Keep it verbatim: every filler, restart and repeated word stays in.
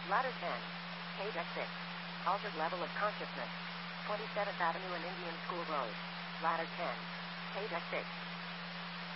Ladder ten. Page X six. Altered level of consciousness. twenty-seventh Avenue and Indian School Road. Ladder ten. Page X six.